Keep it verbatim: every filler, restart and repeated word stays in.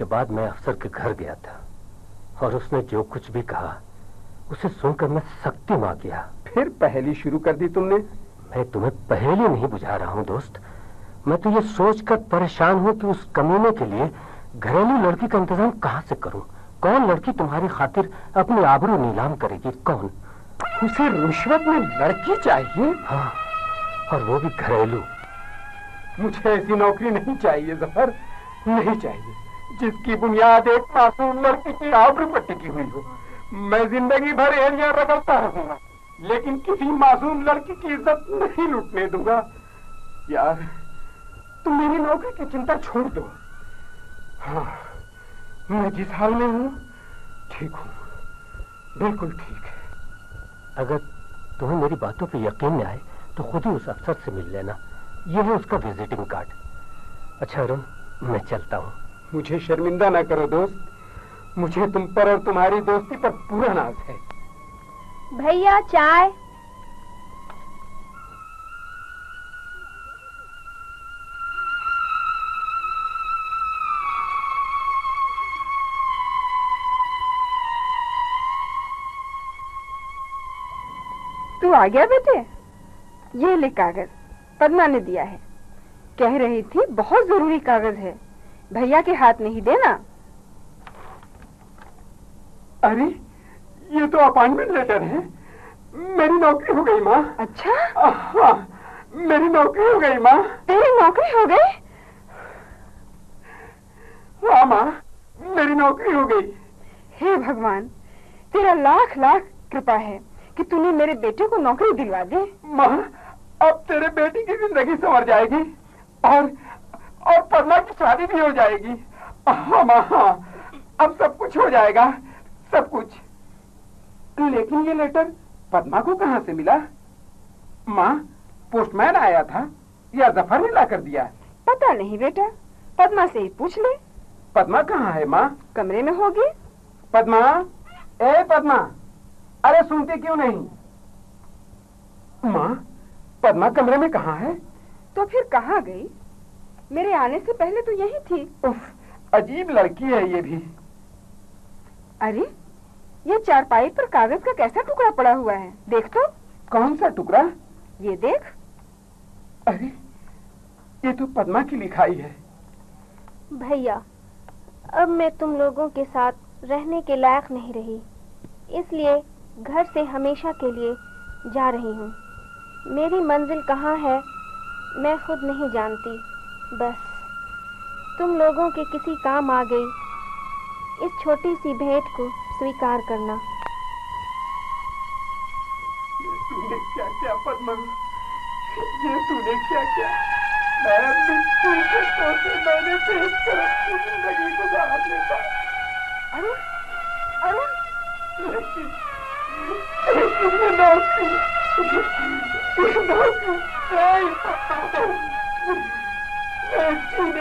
के बाद मैं अफसर के घर गया था और उसने जो कुछ भी कहा उसे सुनकर मैं सख्ती मां गया। फिर पहेली शुरू कर दी तुमने? मैं तुम्हें पहेली नहीं बुझा रहा हूँ दोस्त, मैं तो ये सोचकर परेशान हूँ कि उस कमीने के लिए घरेलू लड़की का इंतजाम कहाँ से करूँ। कौन लड़की तुम्हारी खातिर अपनी आबरू नीलाम करेगी? कौन? उसे रिश्वत में लड़की चाहिए? हाँ, और वो भी घरेलू। मुझे ऐसी नौकरी नहीं चाहिए जफर, नहीं चाहिए जिसकी बुनियाद एक मासूम लड़की की आबरू पर टिकी हुई हो। मैं जिंदगी भर एरिया रगड़ता रहूंगा लेकिन किसी मासूम लड़की की इज्जत नहीं लूटने दूंगा। यार तुम मेरी नौकरी की चिंता छोड़ दो। हाँ, मैं जिस हाल में हूँ ठीक हूँ, बिल्कुल ठीक है। अगर तुम्हें मेरी बातों पे यकीन न आए तो खुद ही उस अफसर से मिल लेना, ये है उसका विजिटिंग कार्ड। अच्छा अरुण, मैं चलता हूँ। मुझे शर्मिंदा ना करो दोस्त, मुझे तुम पर और तुम्हारी दोस्ती पर पूरा नाज है। भैया चाय। तू आ गया बेटे? ये ले कागज, पद्मा ने दिया है। कह रही थी बहुत जरूरी कागज है, भैया के हाथ नहीं देना। अरे ये तो अपॉइंटमेंट लेटर है। मेरी नौकरी हो गई माँ। अच्छा? हाँ, मेरी नौकरी हो गई माँ। तेरी नौकरी हो गई? हाँ माँ, मेरी नौकरी हो गई। हे भगवान, तेरा लाख लाख कृपा है कि तूने मेरे बेटे को नौकरी दिलवा दी। माँ, अब तेरे बेटी की जिंदगी संवर जाएगी और और पद्मा की शादी भी हो जाएगी। हाँ माँ, हाँ, अब सब कुछ हो जाएगा, सब कुछ। लेकिन ये लेटर पद्मा को कहाँ से मिला? माँ, पोस्टमैन आया था या जफर ने ला कर दिया? पता नहीं बेटा, पद्मा से ही पूछ ले। पद्मा कहाँ है माँ? कमरे में होगी। पद्मा, ए पद्मा, अरे सुनती क्यों नहीं? माँ, पद्मा कमरे में कहाँ है? तो फिर कहाँ गई? मेरे आने से पहले तो यही थी। उफ, अजीब लड़की है ये भी। अरे ये चारपाई पर कागज का कैसा टुकड़ा पड़ा हुआ है, देख तो। कौन सा टुकड़ा? ये देख। अरे ये तो पद्मा की लिखाई है। भैया, अब मैं तुम लोगों के साथ रहने के लायक नहीं रही, इसलिए घर से हमेशा के लिए जा रही हूँ। मेरी मंजिल कहाँ है मैं खुद नहीं जानती, बस तुम लोगों के किसी काम आ गई इस छोटी सी भेंट को स्वीकार करना। ये तूने क्या क्या पद्मा, ये तूने क्या क्या? मैं मिट्टी के सोते मैंने पेश कर अपनी जिंदगी गुजार लेता। अरुण, अरुण, लेकिन ये नौकरी, ये नौकरी नहीं, नहीं,